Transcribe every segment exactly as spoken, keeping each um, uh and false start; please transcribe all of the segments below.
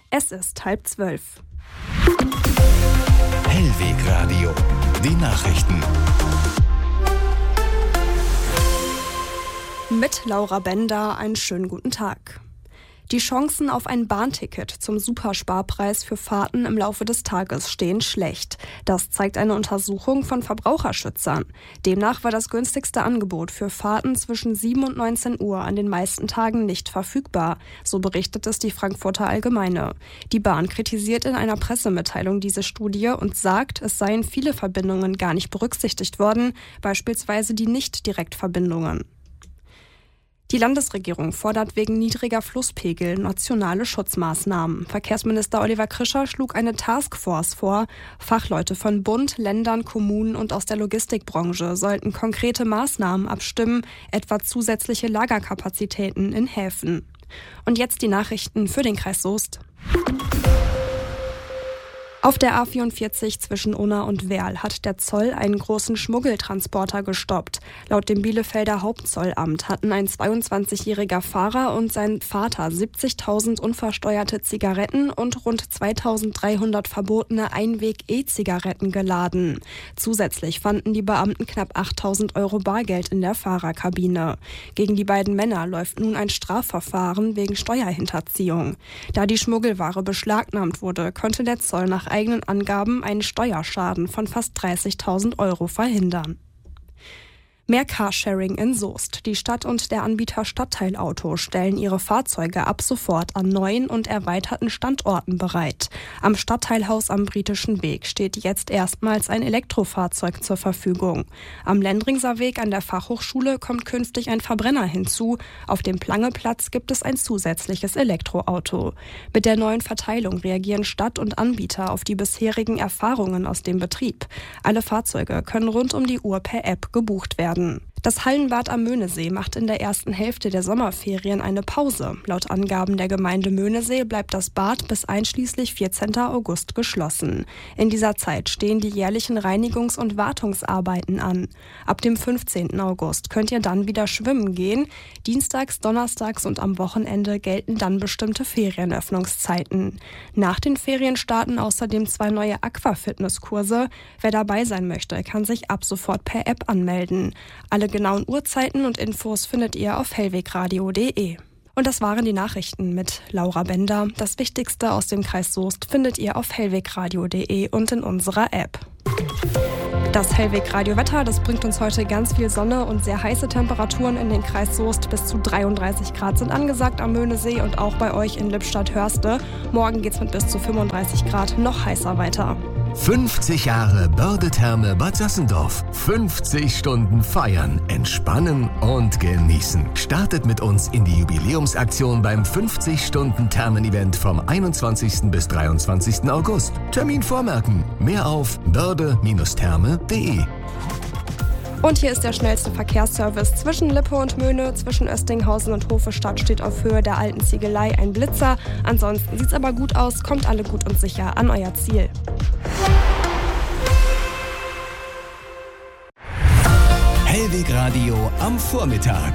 Es ist halb zwölf. Hellwegradio, die Nachrichten. Mit Laura Bender einen schönen guten Tag. Die Chancen auf ein Bahnticket zum Supersparpreis für Fahrten im Laufe des Tages stehen schlecht. Das zeigt eine Untersuchung von Verbraucherschützern. Demnach war das günstigste Angebot für Fahrten zwischen sieben und neunzehn Uhr an den meisten Tagen nicht verfügbar. So berichtet es die Frankfurter Allgemeine. Die Bahn kritisiert in einer Pressemitteilung diese Studie und sagt, es seien viele Verbindungen gar nicht berücksichtigt worden, beispielsweise die Nicht-Direktverbindungen. Die Landesregierung fordert wegen niedriger Flusspegel nationale Schutzmaßnahmen. Verkehrsminister Oliver Krischer schlug eine Taskforce vor. Fachleute von Bund, Ländern, Kommunen und aus der Logistikbranche sollten konkrete Maßnahmen abstimmen, etwa zusätzliche Lagerkapazitäten in Häfen. Und jetzt die Nachrichten für den Kreis Soest. Auf der A vierundvierzig zwischen Unna und Werl hat der Zoll einen großen Schmuggeltransporter gestoppt. Laut dem Bielefelder Hauptzollamt hatten ein zweiundzwanzigjähriger Fahrer und sein Vater siebzigtausend unversteuerte Zigaretten und rund zweitausenddreihundert verbotene Einweg-E-Zigaretten geladen. Zusätzlich fanden die Beamten knapp achttausend Euro Bargeld in der Fahrerkabine. Gegen die beiden Männer läuft nun ein Strafverfahren wegen Steuerhinterziehung. Da die Schmuggelware beschlagnahmt wurde, konnte der Zoll nach eigenen Angaben einen Steuerschaden von fast dreißigtausend Euro verhindern. Mehr Carsharing in Soest. Die Stadt und der Anbieter Stadtteilauto stellen ihre Fahrzeuge ab sofort an neuen und erweiterten Standorten bereit. Am Stadtteilhaus am Britischen Weg steht jetzt erstmals ein Elektrofahrzeug zur Verfügung. Am Lendringser Weg an der Fachhochschule kommt künftig ein Verbrenner hinzu. Auf dem Plangeplatz gibt es ein zusätzliches Elektroauto. Mit der neuen Verteilung reagieren Stadt und Anbieter auf die bisherigen Erfahrungen aus dem Betrieb. Alle Fahrzeuge können rund um die Uhr per App gebucht werden. Das Hallenbad am Möhnesee macht in der ersten Hälfte der Sommerferien eine Pause. Laut Angaben der Gemeinde Möhnesee bleibt das Bad bis einschließlich vierzehnten August geschlossen. In dieser Zeit stehen die jährlichen Reinigungs- und Wartungsarbeiten an. Ab dem fünfzehnten August könnt ihr dann wieder schwimmen gehen. Dienstags, donnerstags und am Wochenende gelten dann bestimmte Ferienöffnungszeiten. Nach den Ferien starten außerdem zwei neue Aquafitnesskurse. Wer dabei sein möchte, kann sich ab sofort per App anmelden. Alle genauen Uhrzeiten und Infos findet ihr auf hellwegradio punkt de. Und das waren die Nachrichten mit Laura Bender. Das Wichtigste aus dem Kreis Soest findet ihr auf hellwegradio punkt de und in unserer App. Das Hellwegradio-Wetter, das bringt uns heute ganz viel Sonne und sehr heiße Temperaturen in den Kreis Soest. Bis zu dreiunddreißig Grad sind angesagt am Möhnesee und auch bei euch in Lippstadt-Hörste. Morgen geht's mit bis zu fünfunddreißig Grad noch heißer weiter. fünfzig Jahre Börde-Therme Bad Sassendorf. fünfzig Stunden feiern, entspannen und genießen. Startet mit uns in die Jubiläumsaktion beim fünfzig-Stunden-Thermen-Event vom einundzwanzigsten bis dreiundzwanzigsten August. Termin vormerken. Mehr auf börde Therme punkt de. Und hier ist der schnellste Verkehrsservice zwischen Lippe und Möhne. Zwischen Östinghausen und Hofestadt steht auf Höhe der alten Ziegelei ein Blitzer. Ansonsten sieht's aber gut aus. Kommt alle gut und sicher an euer Ziel. Hellwegradio am Vormittag.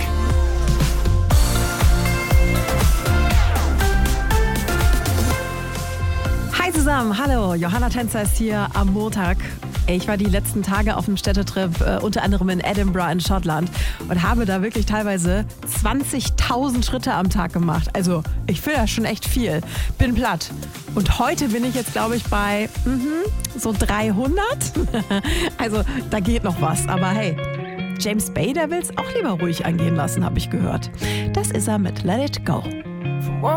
Hi zusammen, hallo, Johanna Tänzer ist hier am Montag. Ich war die letzten Tage auf einem Städtetrip, äh, unter anderem in Edinburgh in Schottland und habe da wirklich teilweise zwanzigtausend Schritte am Tag gemacht. Also ich finde das schon echt viel. Bin platt. Und heute bin ich jetzt, glaube ich, bei mhm, so dreihundert. Also da geht noch was, aber hey, James Bay, der will es auch lieber ruhig angehen lassen, habe ich gehört. Das ist er mit Let It Go.